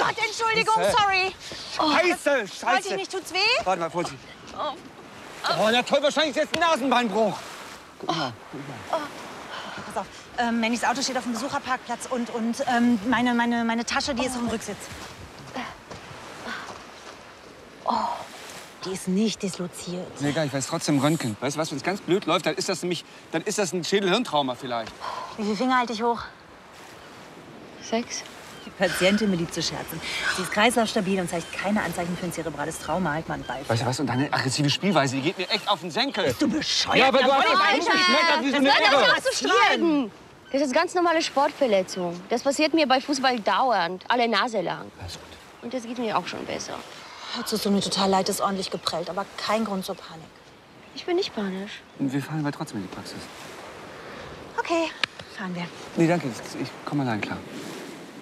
Gott, Entschuldigung, sorry. Scheiße, Wollt Scheiße. ihr nicht, tut's weh? Warte mal, Vorsicht. Oh, na toll, wahrscheinlich ist jetzt ein Nasenbeinbruch. Guck mal. Pass auf, Mannys Auto steht auf dem Besucherparkplatz und meine Tasche, die ist auf dem Rücksitz. Oh, die ist nicht disloziert. Nee, egal, ich weiß trotzdem Röntgen. Weißt du was, wenn es ganz blöd läuft, dann ist das ein Schädel-Hirntrauma vielleicht. Wie viele Finger halte ich hoch? 6. Die Patientin beliebt zu scherzen. Sie ist kreislaufstabil und zeigt keine Anzeichen für ein zerebrales Trauma. Halt mal einen Ball. Weißt du was, und deine aggressive Spielweise, die geht mir echt auf den Senkel. Bist du bescheuert? Ja, aber du hast Alter, geschmettert wie so eine das Irre. war doch zu streiten. Das ist ganz normale Sportverletzung. Das passiert mir bei Fußball dauernd, alle Nase lang. Alles gut. Und das geht mir auch schon besser. Es tut mir total leid, ist ordentlich geprellt, aber kein Grund zur Panik. Ich bin nicht panisch. Und wir fahren aber trotzdem in die Praxis. Okay, fahren wir. Nee, danke, ich komme allein klar.